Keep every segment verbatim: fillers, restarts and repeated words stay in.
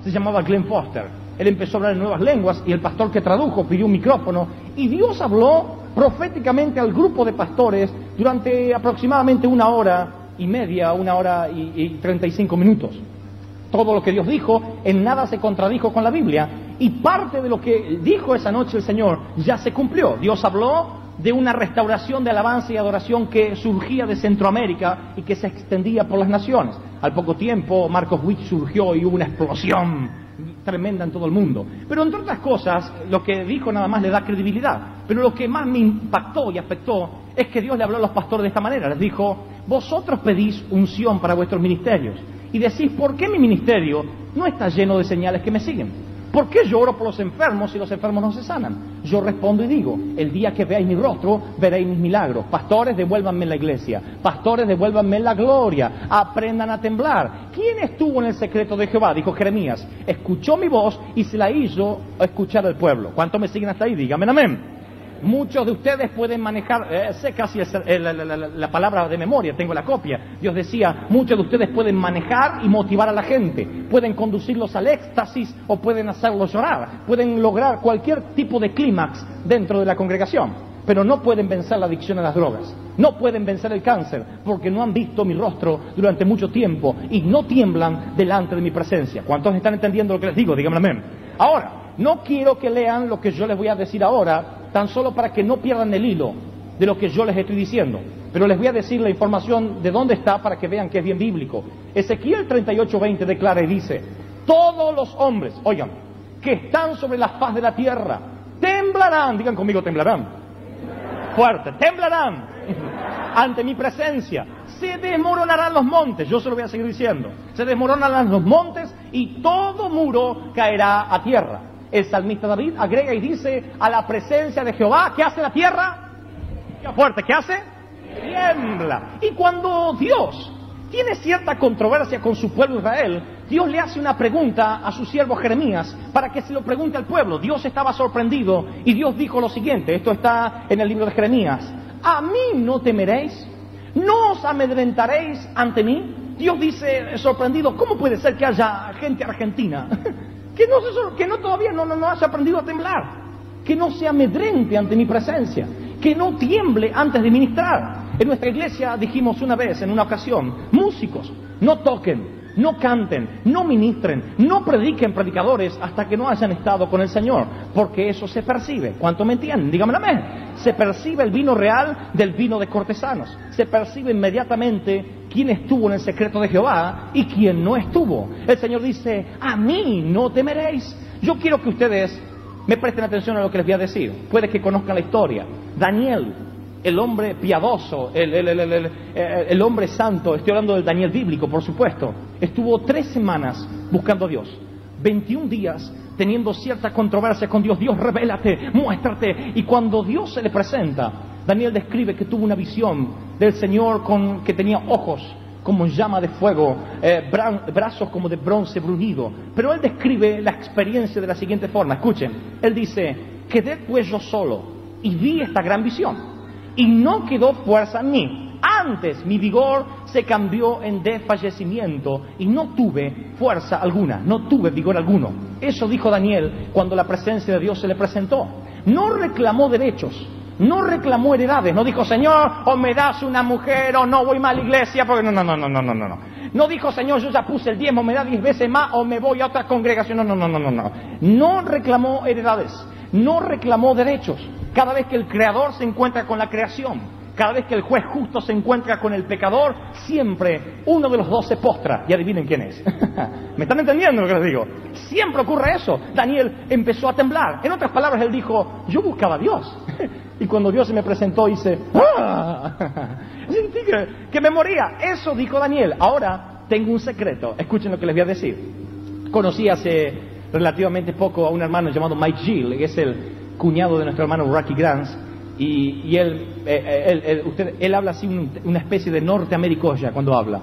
se llamaba Glenn Foster. Él empezó a hablar en nuevas lenguas y el pastor que tradujo pidió un micrófono y Dios habló proféticamente al grupo de pastores durante aproximadamente una hora y media, una hora y, y treinta y cinco minutos. Todo lo que Dios dijo en nada se contradijo con la Biblia y parte de lo que dijo esa noche el Señor ya se cumplió. Dios habló de una restauración de alabanza y adoración que surgía de Centroamérica y que se extendía por las naciones. Al poco tiempo Marcos Witt surgió y hubo una explosión tremenda en todo el mundo. Pero entre otras cosas, lo que dijo nada más le da credibilidad. Pero lo que más me impactó y afectó es que Dios le habló a los pastores de esta manera. Les dijo, vosotros pedís unción para vuestros ministerios y decís, ¿por qué mi ministerio no está lleno de señales que me siguen? ¿Por qué yo oro por los enfermos si los enfermos no se sanan? Yo respondo y digo, el día que veáis mi rostro, veréis mis milagros. Pastores, devuélvanme la iglesia. Pastores, devuélvanme la gloria. Aprendan a temblar. ¿Quién estuvo en el secreto de Jehová? Dijo Jeremías. Escuchó mi voz y se la hizo escuchar al pueblo. ¿Cuántos me siguen hasta ahí? Díganme amén. Muchos de ustedes pueden manejar, eh, sé casi el, el, la, la, la palabra de memoria, tengo la copia. Dios decía, muchos de ustedes pueden manejar y motivar a la gente, pueden conducirlos al éxtasis o pueden hacerlos llorar, pueden lograr cualquier tipo de clímax dentro de la congregación, pero no pueden vencer la adicción a las drogas, no pueden vencer el cáncer, porque no han visto mi rostro durante mucho tiempo y no tiemblan delante de mi presencia. ¿Cuántos están entendiendo lo que les digo? Díganme amén. Ahora, no quiero que lean lo que yo les voy a decir ahora, tan solo para que no pierdan el hilo de lo que yo les estoy diciendo. Pero les voy a decir la información de dónde está para que vean que es bien bíblico. Ezequiel treinta y ocho veinte declara y dice, todos los hombres, oigan, que están sobre la faz de la tierra, temblarán, digan conmigo, temblarán, fuerte, temblarán ante mi presencia. Se desmoronarán los montes, yo se lo voy a seguir diciendo, se desmoronarán los montes y todo muro caerá a tierra. El salmista David agrega y dice, a la presencia de Jehová, ¿qué hace la tierra? ¿Qué fuerte? ¿Qué hace? Tiembla. Y cuando Dios tiene cierta controversia con su pueblo Israel, Dios le hace una pregunta a su siervo Jeremías para que se lo pregunte al pueblo. Dios estaba sorprendido y Dios dijo lo siguiente, esto está en el libro de Jeremías, ¿a mí no temeréis? ¿No os amedrentaréis ante mí? Dios dice sorprendido, ¿cómo puede ser que haya gente argentina que no, se, que no todavía no, no, no haya aprendido a temblar, que no se amedrente ante mi presencia, que no tiemble antes de ministrar? En nuestra iglesia dijimos una vez, en una ocasión, músicos, no toquen, no canten, no ministren, no prediquen predicadores hasta que no hayan estado con el Señor, porque eso se percibe. ¿Cuánto me entienden? Dígame amén. Se percibe el vino real del vino de cortesanos, se percibe inmediatamente quién estuvo en el secreto de Jehová y quién no estuvo. El Señor dice, a mí no temeréis. Yo quiero que ustedes me presten atención a lo que les voy a decir. Puede que conozcan la historia. Daniel, el hombre piadoso, el, el, el, el, el, el hombre santo, estoy hablando del Daniel bíblico, por supuesto, estuvo tres semanas buscando a Dios, veintiún días teniendo cierta controversia con Dios. Dios, revélate, muéstrate. Y cuando Dios se le presenta, Daniel describe que tuvo una visión del Señor con, que tenía ojos como llama de fuego, eh, bra brazos como de bronce bruñido. Pero él describe la experiencia de la siguiente forma. Escuchen, él dice, quedé pues yo solo y vi esta gran visión y no quedó fuerza en mí. Antes mi vigor se cambió en desfallecimiento y no tuve fuerza alguna, no tuve vigor alguno. Eso dijo Daniel cuando la presencia de Dios se le presentó. No reclamó derechos, no reclamó heredades, no dijo, Señor, o me das una mujer o no voy más a la iglesia, porque no, no, no, no, no, no, no. No dijo, Señor, yo ya puse el diezmo, me da diez veces más o me voy a otra congregación. No, no, no, no, no, no. No reclamó heredades, no reclamó derechos. Cada vez que el Creador se encuentra con la creación, cada vez que el juez justo se encuentra con el pecador, siempre uno de los dos se postra. Y adivinen quién es. ¿Me están entendiendo lo que les digo? Siempre ocurre eso. Daniel empezó a temblar. En otras palabras, él dijo, yo buscaba a Dios. Y cuando Dios se me presentó, hice, ¡ah! Sentí que, que me moría. Eso dijo Daniel. Ahora tengo un secreto. Escuchen lo que les voy a decir. Conocí hace relativamente poco a un hermano llamado Mike Gill, que es el cuñado de nuestro hermano Rocky Grants. Y, y él, eh, él, él, usted, él habla así un, una especie de norteamericoya cuando habla.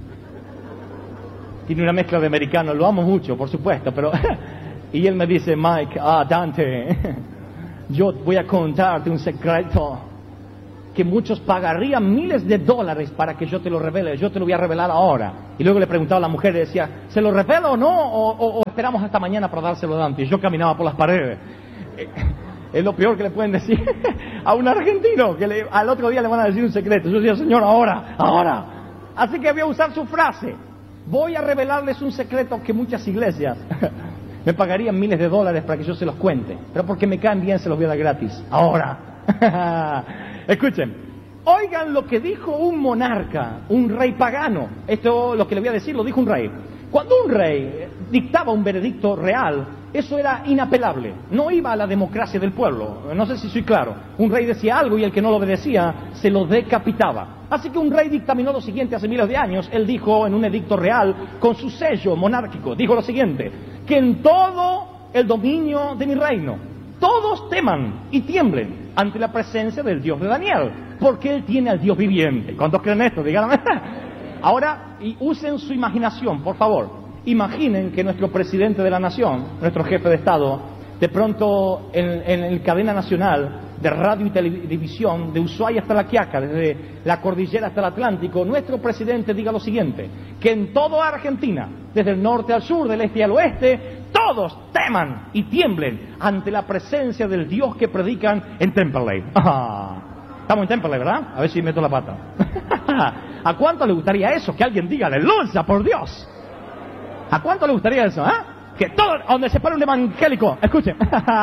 Tiene una mezcla de americano, lo amo mucho, por supuesto, pero... y él me dice, Mike, ah, Dante, yo voy a contarte un secreto. que muchos pagarían miles de dólares para que yo te lo revele. Yo te lo voy a revelar ahora. Y luego le preguntaba a la mujer y decía, ¿se lo revelo o no? O, o, o esperamos hasta mañana para dárselo de antes. Y yo caminaba por las paredes. Es lo peor que le pueden decir a un argentino, que le, al otro día le van a decir un secreto. Yo decía, Señor, ahora, ahora. Así que voy a usar su frase. Voy a revelarles un secreto que muchas iglesias me pagarían miles de dólares para que yo se los cuente. Pero porque me caen bien se los voy a dar gratis. Ahora. Escuchen, oigan lo que dijo un monarca, un rey pagano. Esto, lo que le voy a decir, lo dijo un rey. Cuando un rey dictaba un veredicto real, eso era inapelable. No iba a la democracia del pueblo. No sé si soy claro. Un rey decía algo y el que no lo obedecía se lo decapitaba. Así que un rey dictaminó lo siguiente hace miles de años. Él dijo en un edicto real, con su sello monárquico, dijo lo siguiente: que en todo el dominio de mi reino todos teman y tiemblen ante la presencia del Dios de Daniel, porque él tiene al Dios viviente. ¿Cuántos creen esto? Díganme. Ahora, y usen su imaginación, por favor. Imaginen que nuestro presidente de la nación, nuestro jefe de Estado, de pronto en, en el cadena nacional de radio y televisión, de Ushuaia hasta La Quiaca, desde la cordillera hasta el Atlántico, nuestro presidente diga lo siguiente: que en toda Argentina, desde el norte al sur, del este al oeste, todos teman y tiemblen ante la presencia del Dios que predican en Temperley. Ah, estamos en Temperley, ¿verdad? A ver si meto la pata. ¿A cuánto le gustaría eso? Que alguien diga aleluya, por Dios. ¿A cuánto le gustaría eso? ¿Eh? Que todo, donde se pare un evangélico, escuchen.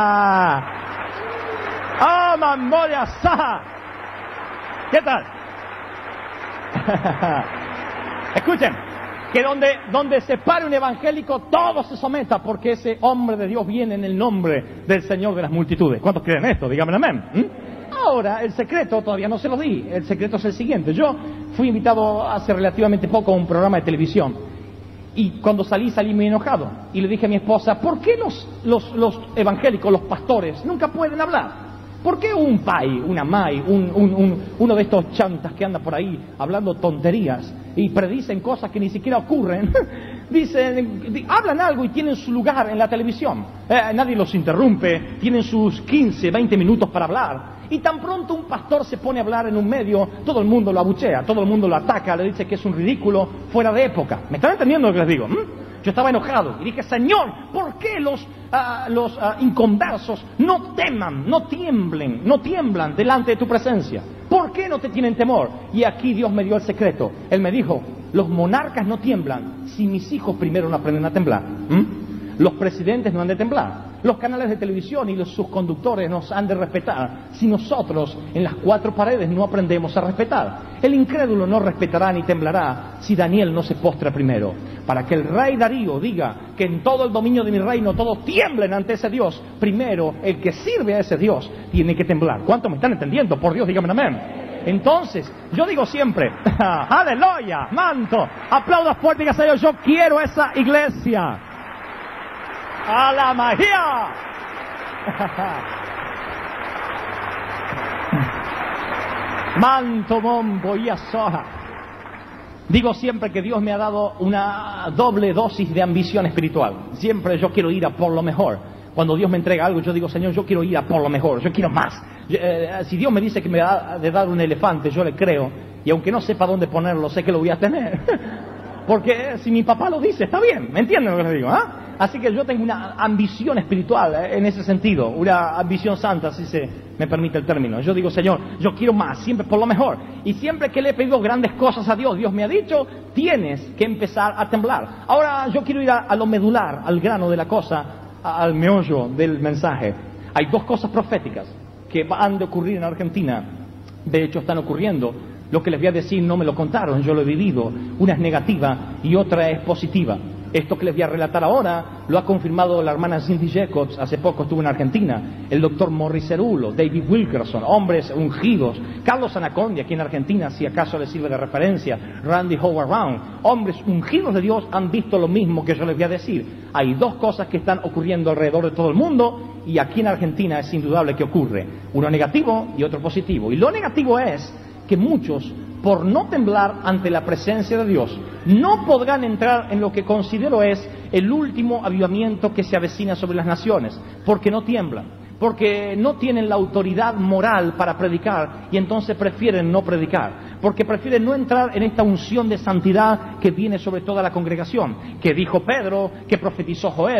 ¡Ah, mamboya saja! ¿Qué tal? Escuchen, que donde, donde se pare un evangélico, todo se someta, porque ese hombre de Dios viene en el nombre del Señor de las multitudes. ¿Cuántos creen esto? Díganme amén. ¿Mm? Ahora, el secreto todavía no se lo di. El secreto es el siguiente. Yo fui invitado hace relativamente poco a un programa de televisión. Y cuando salí, salí muy enojado. Y le dije a mi esposa, ¿por qué los, los, los evangélicos, los pastores, nunca pueden hablar? ¿Por qué un pai, una mai, un, un, un, uno de estos chantas que anda por ahí hablando tonterías y predicen cosas que ni siquiera ocurren? Dicen, hablan algo y tienen su lugar en la televisión. Eh, nadie los interrumpe, tienen sus quince, veinte minutos para hablar. Y tan pronto un pastor se pone a hablar en un medio, todo el mundo lo abuchea, todo el mundo lo ataca, le dice que es un ridículo, fuera de época. ¿Me están entendiendo lo que les digo? ¿Mm? Yo estaba enojado y dije, Señor, ¿por qué los, uh, los uh, inconversos no teman, no tiemblen, no tiemblan delante de tu presencia? ¿Por qué no te tienen temor? Y aquí Dios me dio el secreto. Él me dijo, los monarcas no tiemblan si mis hijos primero no aprenden a temblar. ¿Mm? Los presidentes no han de temblar. Los canales de televisión y los, sus conductores nos han de respetar si nosotros en las cuatro paredes no aprendemos a respetar. El incrédulo no respetará ni temblará si Daniel no se postra primero. Para que el rey Darío diga que en todo el dominio de mi reino todos tiemblen ante ese Dios, primero el que sirve a ese Dios tiene que temblar. ¿Cuántos me están entendiendo? Por Dios, díganme amén. Entonces, yo digo siempre, aleluya, manto, aplaudas fuerte y diga, Señor, yo quiero esa iglesia. ¡A la magia! Manto, mombo y asoja. Digo siempre que Dios me ha dado una doble dosis de ambición espiritual. Siempre yo quiero ir a por lo mejor. Cuando Dios me entrega algo, yo digo, Señor, yo quiero ir a por lo mejor, yo quiero más. Yo, eh, si Dios me dice que me ha de dar un elefante, yo le creo. Y aunque no sepa dónde ponerlo, sé que lo voy a tener. Porque si mi papá lo dice, está bien. ¿Me entienden lo que les digo? ¿Ah? Así que yo tengo una ambición espiritual eh, en ese sentido, una ambición santa, si se me permite el término. Yo digo, Señor, yo quiero más, siempre por lo mejor. Y siempre que le he pedido grandes cosas a Dios, Dios me ha dicho, tienes que empezar a temblar. Ahora yo quiero ir a, a lo medular, al grano de la cosa, a, al meollo del mensaje. Hay dos cosas proféticas que van de ocurrir en Argentina. De hecho, están ocurriendo. Lo que les voy a decir no me lo contaron, yo lo he vivido. Una es negativa y otra es positiva. Esto que les voy a relatar ahora lo ha confirmado la hermana Cindy Jacobs, hace poco estuvo en Argentina, el doctor Morris Cerulo, David Wilkerson, hombres ungidos, Carlos Anaconda aquí en Argentina, si acaso les sirve de referencia, Randy Howard Brown, hombres ungidos de Dios han visto lo mismo que yo les voy a decir. Hay dos cosas que están ocurriendo alrededor de todo el mundo y aquí en Argentina es indudable que ocurre, uno negativo y otro positivo. Y lo negativo es que muchos, por no temblar ante la presencia de Dios, no podrán entrar en lo que considero es el último avivamiento que se avecina sobre las naciones, porque no tiemblan, porque no tienen la autoridad moral para predicar y entonces prefieren no predicar, porque prefieren no entrar en esta unción de santidad que viene sobre toda la congregación, que dijo Pedro, que profetizó Joel.